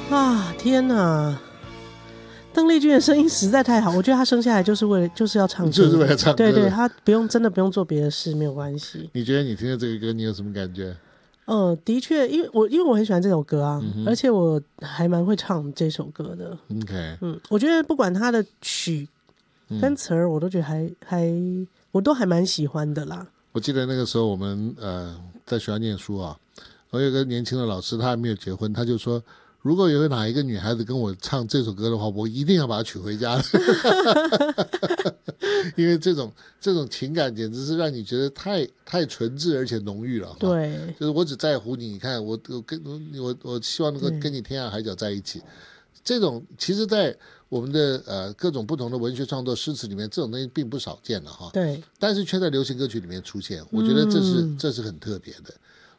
啊，天哪！邓丽君的声音实在太好，我觉得她生下来就是要唱歌， 就是为了唱歌。 对对，她真的不用做别的事，没有关系。 你觉得你听到这个歌，你有什么感觉？ 的确，因为我很喜欢这首歌啊，而且我还蛮会唱这首歌的。 OK， 我觉得不管它的曲跟词儿，我都觉得我都还蛮喜欢的啦。 我记得那个时候我们在学校念书啊，我有个年轻的老师，他还没有结婚，他就说，如果有哪一个女孩子跟我唱这首歌的话，我一定要把她娶回家。因为这种情感简直是让你觉得太纯挚而且浓郁了。 对， 就是我只在乎你，你看我希望能够跟你天涯海角在一起。这种其实在我们的各种不同的文学创作诗词里面，这种东西并不少见了哈。 对，但是却在流行歌曲里面出现，我觉得这是很特别的。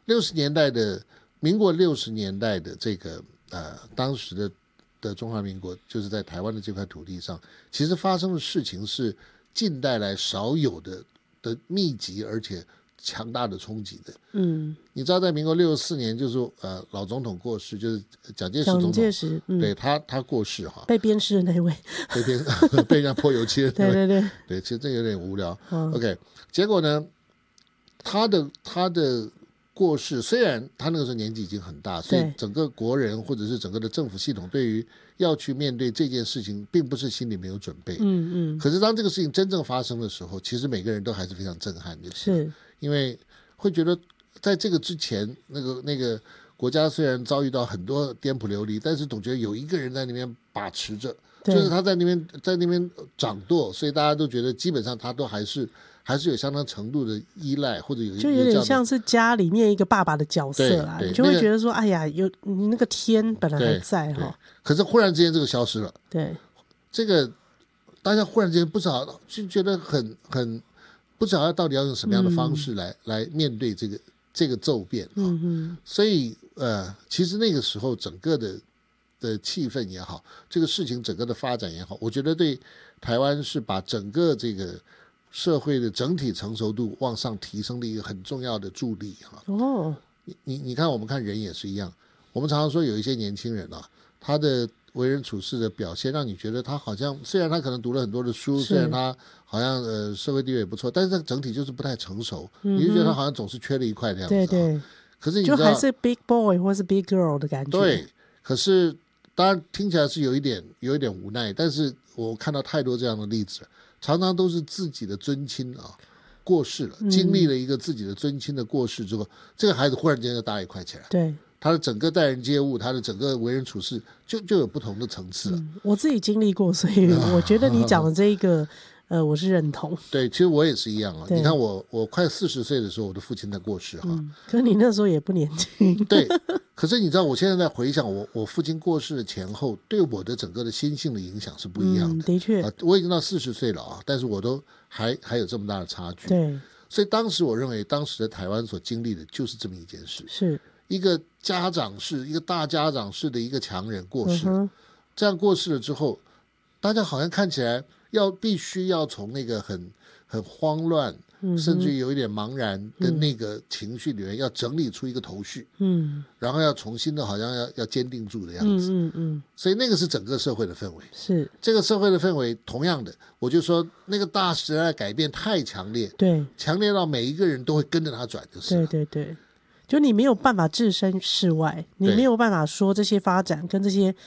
民国60年代的这个当时的中华民国，就是在台湾的这块土地上，其实发生的事情是近代来少有的密集而且强大的冲击的。你知道在民国64年，就是老总统过世，就是蒋介石总统，对他过世哈， 被鞭尸的那位， 被人家泼油漆的那位， 对， 其实这有点无聊。OK， 结果呢，他的过世，虽然他那个时候年纪已经很大，所以整个国人或者是整个的政府系统对于要去面对这件事情，并不是心里没有准备。可是当这个事情真正发生的时候，其实每个人都还是非常震撼的，是因为会觉得在这个之前，那个国家虽然遭遇到很多颠沛流离，但是总觉得有一个人在那边把持着，就是他在那边掌舵，所以大家都觉得基本上他都还是有相当程度的依赖，或者就有点像是家里面一个爸爸的角色啦，你就会觉得说，哎呀，你那个天本来还在哈， 可是忽然之间这个消失了， 对， 这个大家忽然之间不知道，就觉得很不知道到底要用什么样的方式来面对这个骤变啊。所以其实那个时候整个的气氛也好，这个事情整个的发展也好，我觉得对台湾是把整个这个社会的整体成熟度往上提升的一个很重要的助力哈。你看我们看人也是一样，我们常常说有一些年轻人啊，他的为人处事的表现让你觉得他好像虽然他可能读了很多的书，虽然他好像社会地位也不错，但是他整体就是不太成熟，你就觉得他好像总是缺了一块的样子。 对， 可是你知道就还是 big boy 或是 big girl 的感觉。 对，可是当然听起来是有一点无奈，但是我看到太多这样的例子了，常常都是自己的尊亲啊过世了，经历了一个自己的尊亲的过世之后，这个孩子忽然间就大一块起来。 对， 他的整个待人接物，他的整个为人处事就有不同的层次了。 我自己经历过，所以我觉得你讲的这一个我是认同。 对，其实我也是一样啊。你看我快40岁的时候，我的父亲才过世哈。 可是你那时候也不年轻。 对，可是你知道我现在在回想我父亲过世的前后，对我的整个的心性的影响是不一样的。 的确， 我已经到40岁了啊，但是我都还有这么大的差距。 对， 所以当时我认为，当时的台湾所经历的就是这么一件事， 是一个大家长式的一个强人过世，这样过世了之后，大家好像看起来必须要从那个很慌乱，甚至有一点茫然的那个情绪里面，要整理出一个头绪，然后要重新的好像要坚定住的样子，所以那个是整个社会的氛围， 是这个社会的氛围。同样的，我就说那个大时代的改变太强烈， 对， 强烈到每一个人都会跟着他转，就是了。 对。就你没有办法置身事外，你没有办法说这些发展跟这些